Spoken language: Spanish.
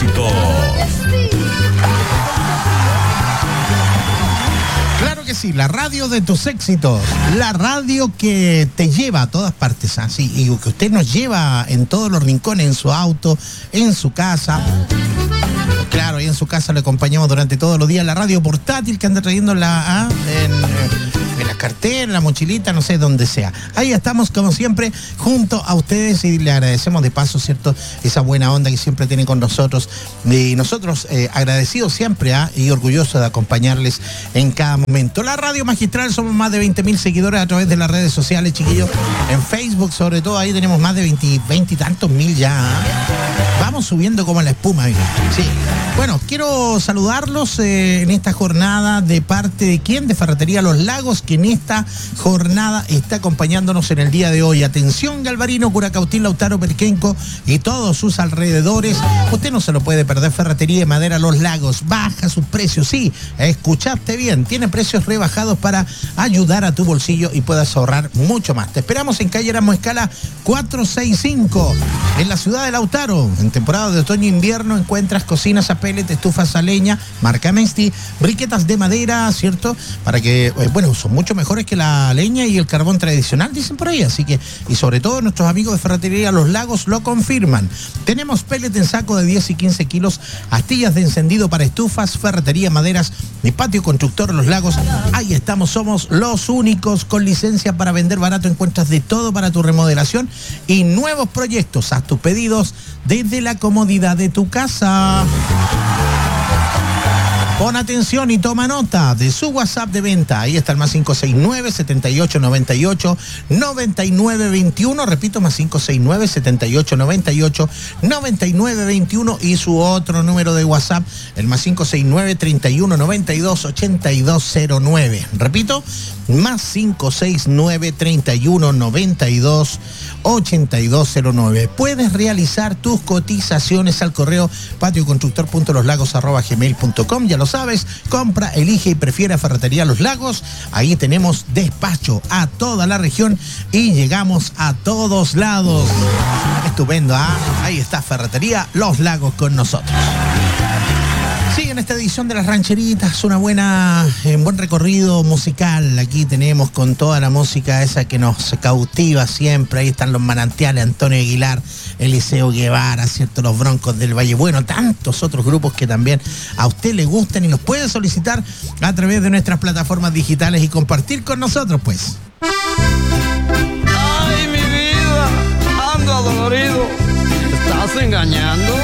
éxitos. Claro que sí, la radio de tus éxitos, la radio que te lleva a todas partes, así, y que usted nos lleva en todos los rincones, en su auto, en su casa. Claro, y en su casa le acompañamos durante todos los días, la radio portátil que anda trayendo en la cartera, en la mochilita, no sé, donde sea. Ahí estamos, como siempre, junto a ustedes y le agradecemos de paso, ¿cierto?, esa buena onda que siempre tienen con nosotros. Y nosotros agradecidos siempre y orgullosos de acompañarles en cada momento. La Radio Magistral, somos más de 20.000 seguidores a través de las redes sociales, chiquillos. En Facebook, sobre todo, ahí tenemos más de 20 y tantos mil ya. Vamos subiendo como la espuma, amigo. Sí. Bueno, quiero saludarlos en esta jornada de parte de quién, de Ferretería Los Lagos, que en esta jornada está acompañándonos en el día de hoy. Atención, Galvarino, Curacautín, Lautaro, Perquenco y todos sus alrededores. Usted no se lo puede perder. Ferretería de Madera Los Lagos baja sus precios. Sí, escuchaste bien. Tiene precios rebajados para ayudar a tu bolsillo y puedas ahorrar mucho más. Te esperamos en calle Erasmo Escala 465, en la ciudad de Lautaro. En temporada de otoño e invierno encuentras cocinas a pellet, estufas a leña, marca Mesti, briquetas de madera, ¿cierto? Para que, son mucho mejores que la leña y el carbón tradicional, dicen por ahí. Así que, y sobre todo nuestros amigos de Ferretería Los Lagos lo confirman. Tenemos pellet en saco de 10 y 15 kilos, astillas de encendido para estufas, ferretería, maderas y patio constructor Los Lagos. Ahí estamos, somos los únicos con licencia para vender barato. Encuentras de todo para tu remodelación y nuevos proyectos. Haz tus pedidos desde la comodidad de tu casa. Pon atención y toma nota de su WhatsApp de venta. Ahí está el más 569-7898-9921. Repito, más 569-7898-9921. Y su otro número de WhatsApp, el más 569-3192-8209. Repito, más 569-3192-8209. Puedes realizar tus cotizaciones al correo patioconstructor.loslagos@gmail.com. Ya lo sabes, compra, elige y prefiere Ferretería Los Lagos. Ahí tenemos despacho a toda la región y llegamos a todos lados. Estupendo, ahí está Ferretería Los Lagos con nosotros. Sí, en esta edición de Las Rancheritas, un buen recorrido musical. Aquí tenemos con toda la música esa que nos cautiva siempre. Ahí están los Manantiales, Antonio Aguilar, Eliseo Guevara, ¿cierto? Los Broncos del Valle. Bueno, tantos otros grupos que también a usted le gustan y los puede solicitar a través de nuestras plataformas digitales y compartir con nosotros, pues. Ay, mi vida, ando adolorido. ¿Te estás engañando?